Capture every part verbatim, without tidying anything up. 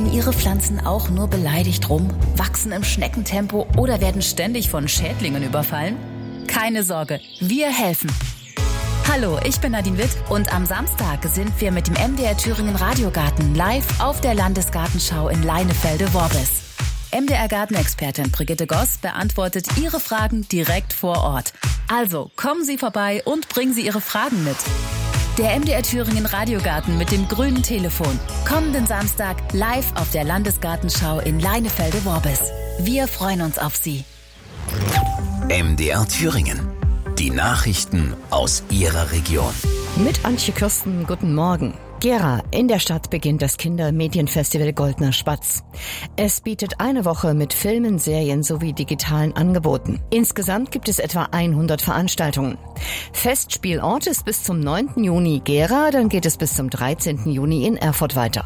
Stehen Ihre Pflanzen auch nur beleidigt rum, wachsen im Schneckentempo oder werden ständig von Schädlingen überfallen? Keine Sorge, wir helfen. Hallo, ich bin Nadine Witt und am Samstag sind wir mit dem M D R Thüringen Radiogarten live auf der Landesgartenschau in Leinefelde-Worbis. M D R-Gartenexpertin Brigitte Goss beantwortet Ihre Fragen direkt vor Ort. Also kommen Sie vorbei und bringen Sie Ihre Fragen mit. Der M D R Thüringen Radiogarten mit dem grünen Telefon. Kommenden Samstag live auf der Landesgartenschau in Leinefelde-Worbis. Wir freuen uns auf Sie. M D R Thüringen. Die Nachrichten aus Ihrer Region. Mit Antje Kürsten, guten Morgen. Gera, in der Stadt beginnt das Kindermedienfestival Goldener Spatz. Es bietet eine Woche mit Filmen, Serien sowie digitalen Angeboten. Insgesamt gibt es etwa hundert Veranstaltungen. Festspielort ist bis zum neunten Juni Gera, dann geht es bis zum dreizehnten Juni in Erfurt weiter.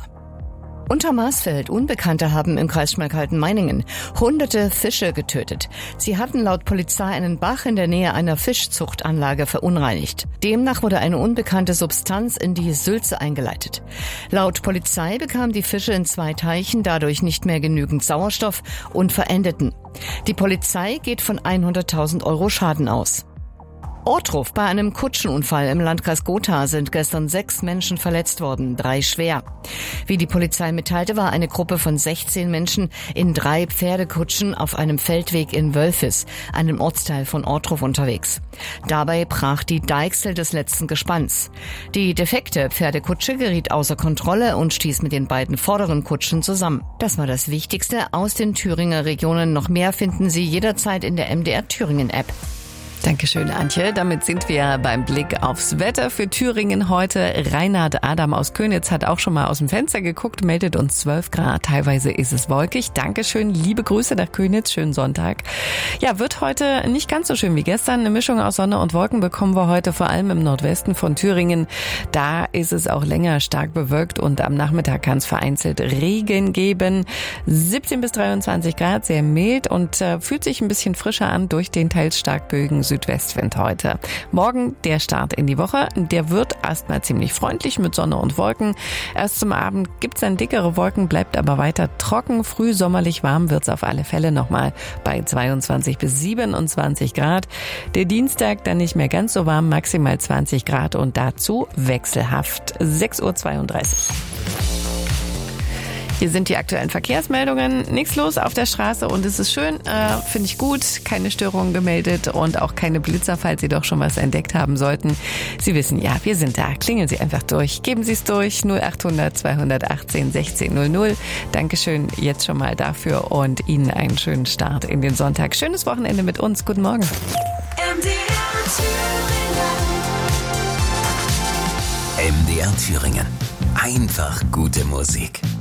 Unter Marsfeld, Unbekannte haben im Kreis Schmalkalden-Meiningen hunderte Fische getötet. Sie hatten laut Polizei einen Bach in der Nähe einer Fischzuchtanlage verunreinigt. Demnach wurde eine unbekannte Substanz in die Sülze eingeleitet. Laut Polizei bekamen die Fische in zwei Teichen dadurch nicht mehr genügend Sauerstoff und verendeten. Die Polizei geht von hunderttausend Euro Schaden aus. Ortruf: Bei einem Kutschenunfall im Landkreis Gotha sind gestern sechs Menschen verletzt worden, drei schwer. Wie die Polizei mitteilte, war eine Gruppe von sechzehn Menschen in drei Pferdekutschen auf einem Feldweg in Wölfis, einem Ortsteil von Ortruf, unterwegs. Dabei brach die Deichsel des letzten Gespanns. Die defekte Pferdekutsche geriet außer Kontrolle und stieß mit den beiden vorderen Kutschen zusammen. Das war das Wichtigste aus den Thüringer Regionen. Noch mehr finden Sie jederzeit in der M D R Thüringen App. Dankeschön, Antje. Damit sind wir beim Blick aufs Wetter für Thüringen heute. Reinhard Adam aus Könitz hat auch schon mal aus dem Fenster geguckt, meldet uns zwölf Grad. Teilweise ist es wolkig. Dankeschön, liebe Grüße nach Könitz. Schönen Sonntag. Ja, wird heute nicht ganz so schön wie gestern. Eine Mischung aus Sonne und Wolken bekommen wir heute vor allem im Nordwesten von Thüringen. Da ist es auch länger stark bewölkt und am Nachmittag kann es vereinzelt Regen geben. siebzehn bis dreiundzwanzig Grad, sehr mild und äh, fühlt sich ein bisschen frischer an durch den teils stark böigen Südwestwind heute. Morgen der Start in die Woche. Der wird erstmal ziemlich freundlich mit Sonne und Wolken. Erst zum Abend gibt's dann dickere Wolken, bleibt aber weiter trocken. Früh sommerlich warm wird's auf alle Fälle nochmal bei zweiundzwanzig bis siebenundzwanzig Grad. Der Dienstag dann nicht mehr ganz so warm, maximal zwanzig Grad und dazu wechselhaft. sechs Uhr zweiunddreißig. Hier sind die aktuellen Verkehrsmeldungen. Nichts los auf der Straße und es ist schön, äh, finde ich gut. Keine Störungen gemeldet und auch keine Blitzer, falls Sie doch schon was entdeckt haben sollten. Sie wissen ja, wir sind da. Klingeln Sie einfach durch. Geben Sie es durch. null achthundert zweihundertachtzehn sechzehn null null. Dankeschön jetzt schon mal dafür und Ihnen einen schönen Start in den Sonntag. Schönes Wochenende mit uns. Guten Morgen. M D R Thüringen. M D R Thüringen. Einfach gute Musik.